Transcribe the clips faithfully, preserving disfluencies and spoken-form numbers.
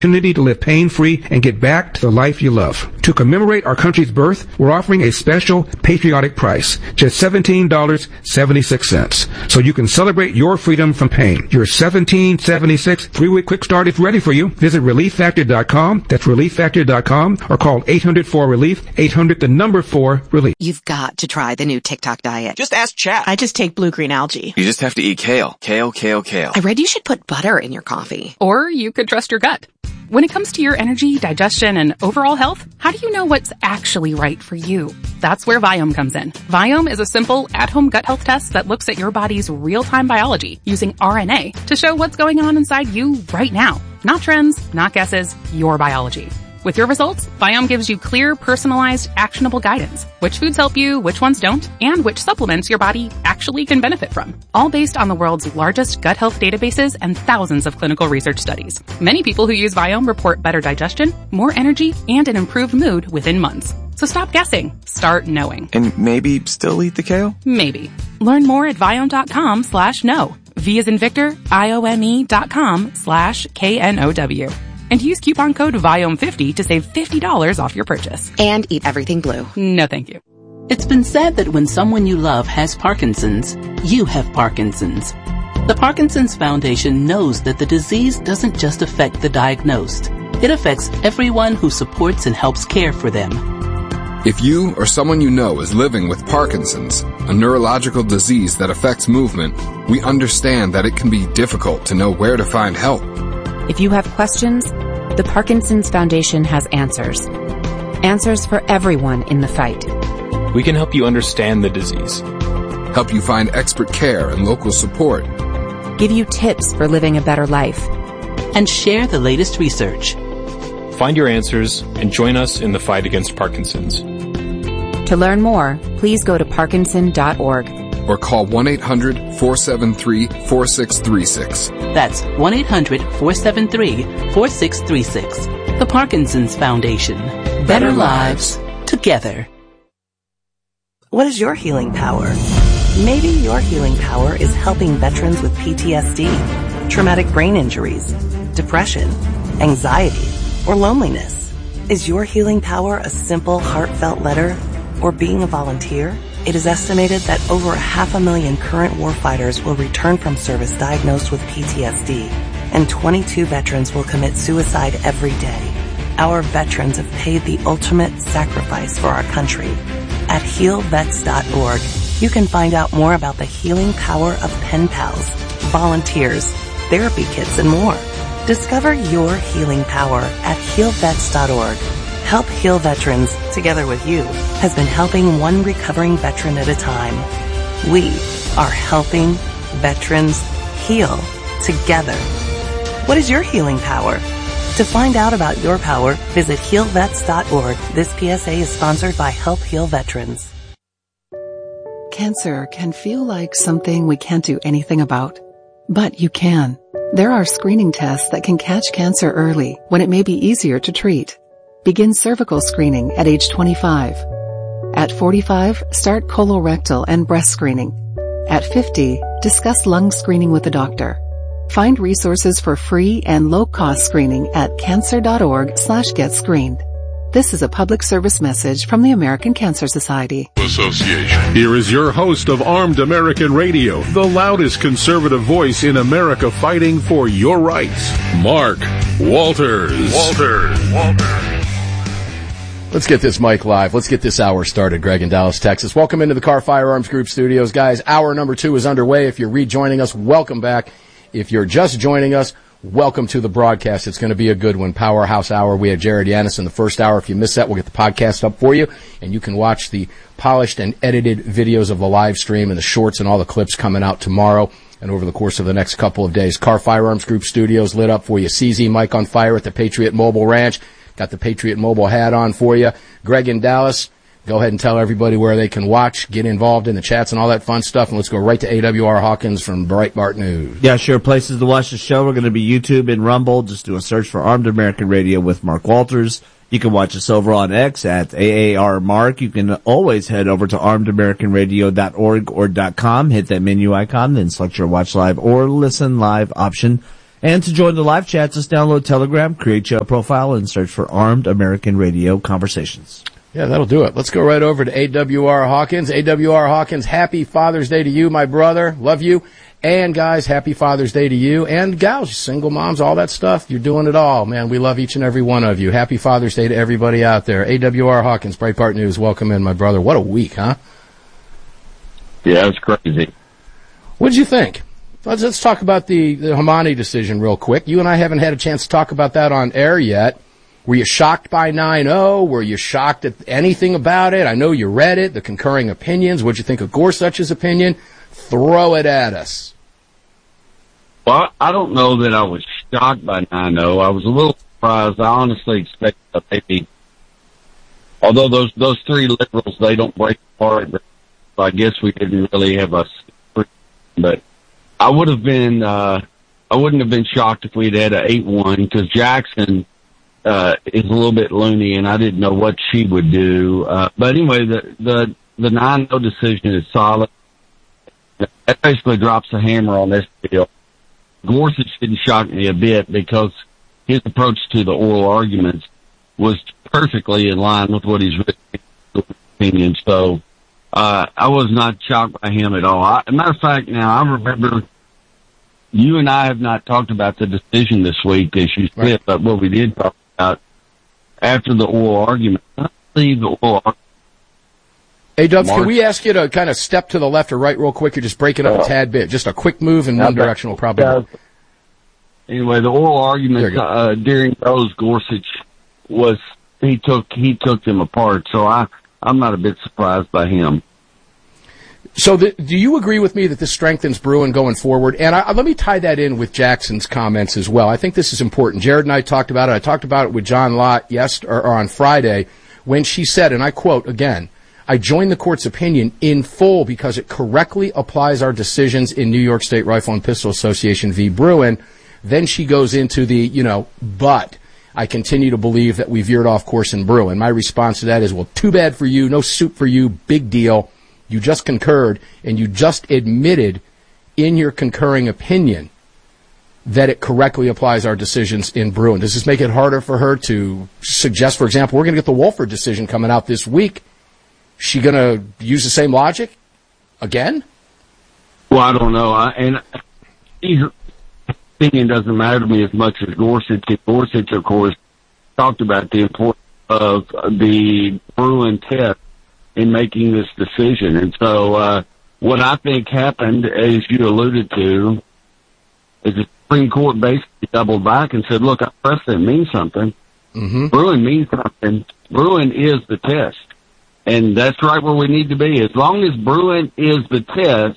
opportunity to live pain-free and get back to the life you love. To commemorate our country's birth, we're offering a special patriotic price, just seventeen dollars and seventy-six cents, so you can celebrate your freedom from pain. Your seventeen seventy-six three-week quick start is ready for you. Visit relief factor dot com, that's relief factor dot com, or call eight hundred four relief, eight hundred the number four relief. You've got to try the new TikTok diet. Just ask chat. I just take blue-green algae. You just have to eat kale. Kale, kale, kale. I read you should put butter in your coffee. Or you could trust your gut. When it comes to your energy, digestion, and overall health, how do you know what's actually right for you? That's where Viome comes in. Viome is a simple, at-home gut health test that looks at your body's real-time biology using R N A to show what's going on inside you right now. Not trends, not guesses, your biology. With your results, Viome gives you clear, personalized, actionable guidance. Which foods help you, which ones don't, and which supplements your body actually can benefit from. All based on the world's largest gut health databases and thousands of clinical research studies. Many people who use Viome report better digestion, more energy, and an improved mood within months. So stop guessing. Start knowing. And maybe still eat the kale? Maybe. Learn more at Viome.com slash know. V as in Victor, I-O-M-E dot com slash K N O W. And use coupon code Viome fifty to save fifty dollars off your purchase. And eat everything blue. No, thank you. It's been said that when someone you love has Parkinson's, you have Parkinson's. The Parkinson's Foundation knows that the disease doesn't just affect the diagnosed. It affects everyone who supports and helps care for them. If you or someone you know is living with Parkinson's, a neurological disease that affects movement, we understand that it can be difficult to know where to find help. If you have questions, the Parkinson's Foundation has answers. Answers for everyone in the fight. We can help you understand the disease. Help you find expert care and local support. Give you tips for living a better life. And share the latest research. Find your answers and join us in the fight against Parkinson's. To learn more, please go to parkinson dot org. Or call one eight hundred four seven three four six three six. That's one eight hundred four seven three four six three six. The Parkinson's Foundation. Better, Better lives together. What is your healing power? Maybe your healing power is helping veterans with P T S D, traumatic brain injuries, depression, anxiety, or loneliness. Is your healing power a simple, heartfelt letter or being a volunteer? It is estimated that over half a million current warfighters will return from service diagnosed with P T S D, and twenty-two veterans will commit suicide every day. Our veterans have paid the ultimate sacrifice for our country. At heal vets dot org, you can find out more about the healing power of pen pals, volunteers, therapy kits, and more. Discover your healing power at heal vets dot org. Help Heal Veterans, together with you, has been helping one recovering veteran at a time. We are helping veterans heal together. What is your healing power? To find out about your power, visit heal vets dot org. This P S A is sponsored by Help Heal Veterans. Cancer can feel like something we can't do anything about. But you can. There are screening tests that can catch cancer early when it may be easier to treat. Begin cervical screening at age twenty-five. At forty-five, start colorectal and breast screening. At fifty, discuss lung screening with a doctor. Find resources for free and low-cost screening at cancer dot org slash get screened. This is a public service message from the American Cancer Society. Association. Here is your host of Armed American Radio, the loudest conservative voice in America fighting for your rights, Mark Walters. Walters. Walters. Let's get this mic live. Let's get this hour started. Greg in Dallas, Texas. Welcome into the Car Firearms Group studios. Guys, hour number two is underway. If you're rejoining us, welcome back. If you're just joining us, welcome to the broadcast. It's going to be a good one. Powerhouse Hour. We had Jared Yanis in the first hour. If you missed that, we'll get the podcast up for you, and you can watch the polished and edited videos of the live stream and the shorts and all the clips coming out tomorrow and over the course of the next couple of days. Car Firearms Group studios lit up for you. C Z Mike on fire at the Patriot Mobile Ranch. Got the Patriot Mobile hat on for you. Greg in Dallas, go ahead and tell everybody where they can watch, get involved in the chats and all that fun stuff, and let's go right to A W R Hawkins from Breitbart News. Yeah, sure. Places to watch the show. We're going to be YouTube and Rumble. Just do a search for Armed American Radio with Mark Walters. You can watch us over on X at A A R Mark. You can always head over to armed american radio dot org or .com. Hit that menu icon, then select your watch live or listen live option. And to join the live chat, just download Telegram, create your profile, and search for Armed American Radio Conversations. Yeah, that'll do it. Let's go right over to A W R Hawkins. A W R Hawkins, happy Father's Day to you, my brother. Love you. And guys, happy Father's Day to you. And gals, single moms, all that stuff. You're doing it all, man. We love each and every one of you. Happy Father's Day to everybody out there. A W R Hawkins, Breitbart News, welcome in, my brother. What a week, huh? Yeah, it's crazy. What did you think? Let's, let's talk about the, the Hamani decision real quick. You and I haven't had a chance to talk about that on air yet. Were you shocked by nine oh? Were you shocked at anything about it? I know you read it, the concurring opinions. What'd you think of Gorsuch's opinion? Throw it at us. Well, I don't know that I was shocked by nine oh. I was a little surprised. I honestly expected that maybe, although those those three liberals, they don't break apart, so I guess we didn't really have a, but I would have been, uh, I wouldn't have been shocked if we'd had an eight one, because Jackson, uh, is a little bit loony, and I didn't know what she would do. Uh, but anyway, the, the, the nine oh decision is solid. That basically drops the hammer on this deal. Gorsuch didn't shock me a bit because his approach to the oral arguments was perfectly in line with what he's written in his opinion. So, uh, I was not shocked by him at all. I, as a matter of fact, now I remember you and I have not talked about the decision this week, as you said, right. But what we did talk about after the oral argument, I believe the oral argument. Hey, Dubs, can we ask you to kind of step to the left or right real quick, or just break it up a tad bit? Just a quick move in one direction will probably work. Anyway, the oral argument uh, during those, Gorsuch was he took he took them apart. So I I'm not a bit surprised by him. So the, do you agree with me that this strengthens Bruen going forward? And I, let me tie that in with Jackson's comments as well. I think this is important. Jared and I talked about it. I talked about it with John Lott yes or, or on Friday when she said, and I quote again, "I join the court's opinion in full because it correctly applies our decisions in New York State Rifle and Pistol Association v. Bruen." Then she goes into the, you know, but I continue to believe that we veered off course in Bruen. My response to that is, well, too bad for you, no soup for you, big deal. You just concurred, and you just admitted in your concurring opinion that it correctly applies our decisions in Bruen. Does this make it harder for her to suggest, for example, we're going to get the Wolford decision coming out this week? She going to use the same logic again? Well, I don't know. I, and her opinion doesn't matter to me as much as Gorsuch. Gorsuch, of course, talked about the importance of the Bruen test in making this decision. And so uh, what I think happened, as you alluded to, is the Supreme Court basically doubled back and said, look, our precedent means something. Mm-hmm. Bruen means something. Bruen is the test. And that's right where we need to be. As long as Bruen is the test,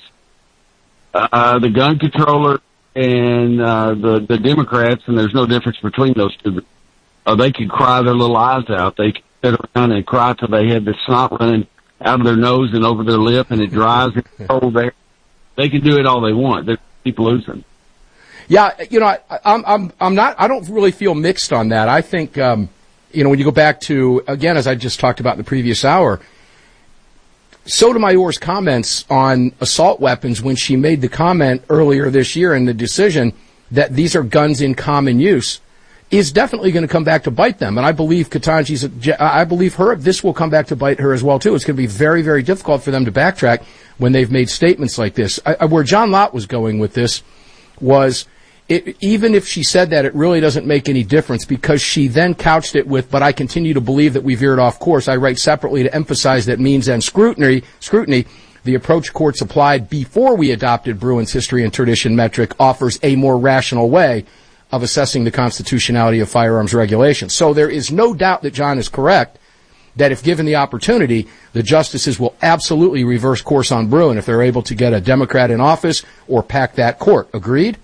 uh, the gun controller and uh, the, the Democrats, and there's no difference between those two, uh, they could cry their little eyes out. They could sit around and cry till they had the snot running out of their nose and over their lip, and it dries and it's cold there. They can do it all they want. They keep losing. Yeah, you know, I, I'm, I'm, I'm not, I don't really feel mixed on that. I think, um, you know, when you go back to, again, as I just talked about in the previous hour, Sotomayor's comments on assault weapons when she made the comment earlier this year in the decision that these are guns in common use is definitely going to come back to bite them. And I believe Ketanji's, I believe her, this will come back to bite her as well, too. It's going to be very, very difficult for them to backtrack when they've made statements like this. I, where John Lott was going with this was, It, even if she said that, it really doesn't make any difference because she then couched it with, but I continue to believe that we veered off course. I write separately to emphasize that means and scrutiny, scrutiny, the approach courts applied before we adopted Bruin's history and tradition metric offers a more rational way of assessing the constitutionality of firearms regulations. So there is no doubt that John is correct that if given the opportunity, the justices will absolutely reverse course on Bruen if they're able to get a Democrat in office or pack that court. Agreed?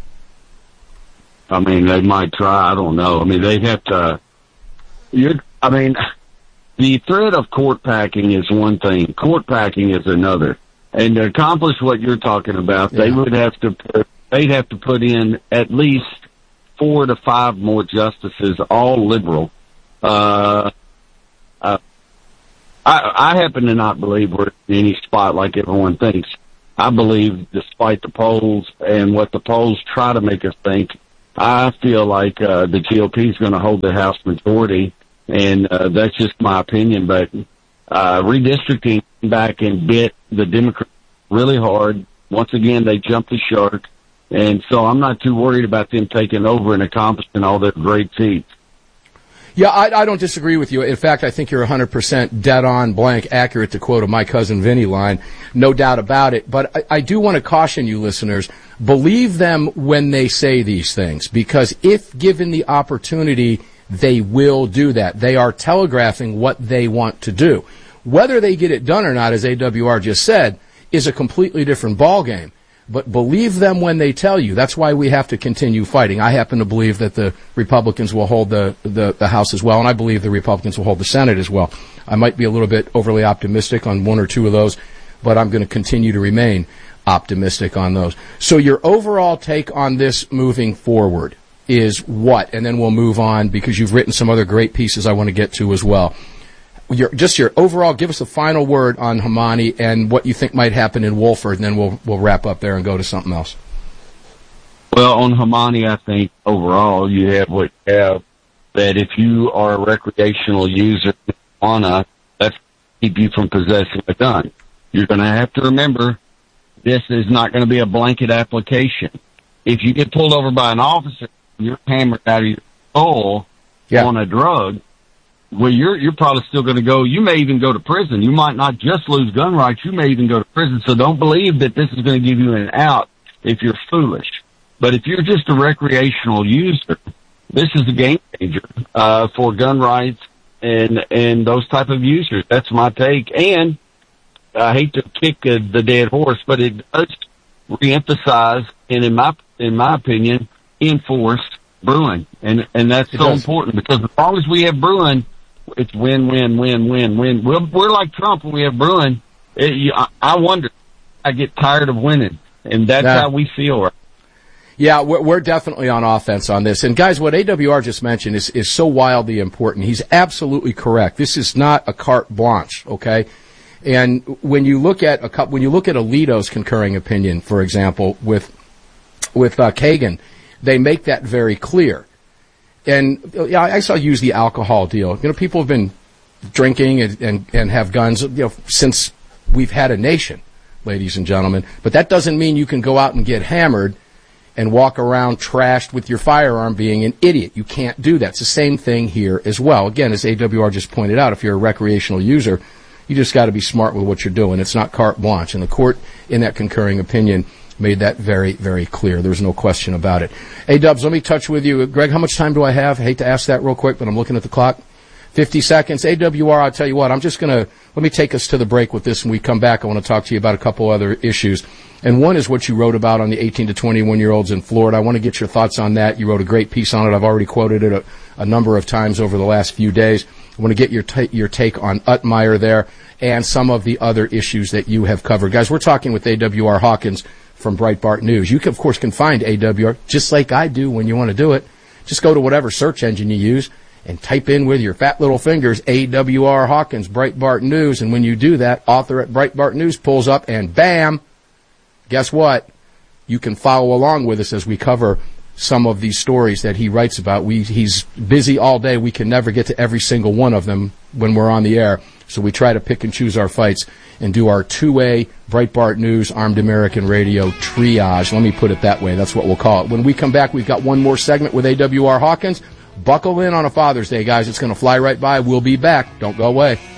I mean, they might try. I don't know. I mean, they'd have to. You're, I mean, the threat of court packing is one thing. Court packing is another. And to accomplish what you're talking about, yeah. they would have to. Put, they'd have to put in at least four to five more justices, all liberal. Uh, uh, I, I happen to not believe we're in any spot like everyone thinks. I believe, despite the polls and what the polls try to make us think, I feel like uh, the G O P is going to hold the House majority, and uh, that's just my opinion. But uh, redistricting back and bit the Democrats really hard. Once again, they jumped the shark, and so I'm not too worried about them taking over and accomplishing all their great feats. Yeah, I, I don't disagree with you. In fact, I think you're one hundred percent dead on, blank, accurate, to quote a My Cousin Vinny line. No doubt about it. But I, I do want to caution you, listeners, believe them when they say these things, because if given the opportunity, they will do that. They are telegraphing what they want to do. Whether they get it done or not, as A W R just said, is a completely different ballgame. But believe them when they tell you. That's why we have to continue fighting. I happen to believe that the Republicans will hold the, the, the House as well, and I believe the Republicans will hold the Senate as well. I might be a little bit overly optimistic on one or two of those, but I'm going to continue to remain optimistic on those. So your overall take on this moving forward is what? And then we'll move on, because you've written some other great pieces I want to get to as well. Your, just your overall, give us a final word on Hamani and what you think might happen in Wolford, and then we'll we'll wrap up there and go to something else. Well, on Hamani, I think overall you have what you have, that if you are a recreational user of marijuana, that's keep you from possessing a gun. You're going to have to remember this is not going to be a blanket application. If you get pulled over by an officer, you're hammered out of your soul yeah. on a drug, well, you're, you're probably still going to go, you may even go to prison. You might not just lose gun rights, you may even go to prison. So don't believe that this is going to give you an out if you're foolish. But if you're just a recreational user, this is a game changer, uh, for gun rights and, and those type of users. That's my take. And I hate to kick uh, the dead horse, but it does reemphasize and in my, in my opinion, enforce brewing. And, and that's it so does. important, because as long as we have brewing, it's win, win, win, win, win. We're, we're like Trump when we have brewing. It, you, I, I wonder, I get tired of winning, and that's yeah. how we feel. Right? Yeah, we're, we're definitely on offense on this. And guys, what A W R just mentioned is, is so wildly important. He's absolutely correct. This is not a carte blanche, okay? And when you look at a when you look at Alito's concurring opinion, for example, with with uh, Kagan, they make that very clear. And yeah, I saw use the alcohol deal. You know, people have been drinking and, and, and have guns, you know, since we've had a nation, ladies and gentlemen. But that doesn't mean you can go out and get hammered and walk around trashed with your firearm being an idiot. You can't do that. It's the same thing here as well. Again, as A W R just pointed out, if you're a recreational user, you just got to be smart with what you're doing. It's not carte blanche. And the court, in that concurring opinion, made that very, very clear. There's no question about it. Hey, Dubs, let me touch with you. Greg, how much time do I have? I hate to ask that real quick, but I'm looking at the clock. fifty seconds. A W R, I'll tell you what, I'm just going to, let me take us to the break with this. When we come back, I want to talk to you about a couple other issues. And one is what you wrote about on the eighteen to twenty-one-year-olds in Florida. I want to get your thoughts on that. You wrote a great piece on it. I've already quoted it a, a number of times over the last few days. I want to get your, ta- your take on Utmeyer there and some of the other issues that you have covered. Guys, we're talking with A W R Hawkins from Breitbart News. You, can, of course, can find A W R just like I do when you want to do it. Just go to whatever search engine you use and type in with your fat little fingers A W R Hawkins, Breitbart News. And when you do that, author at Breitbart News pulls up and bam, guess what? You can follow along with us as we cover some of these stories that he writes about. We, he's busy all day. We can never get to every single one of them when we're on the air. So we try to pick and choose our fights and do our two-way Breitbart News, Armed American Radio triage. Let me put it that way. That's what we'll call it. When we come back, we've got one more segment with A W R Hawkins. Buckle in on a Father's Day, guys. It's going to fly right by. We'll be back. Don't go away.